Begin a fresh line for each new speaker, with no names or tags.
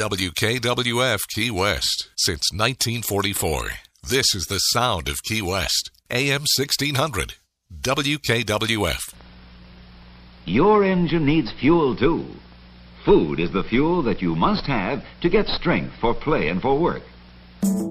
WKWF Key West since 1944. This is the sound of Key West. AM 1600. WKWF.
Your engine needs fuel too. Food is the fuel that you must have to get strength for play and for work.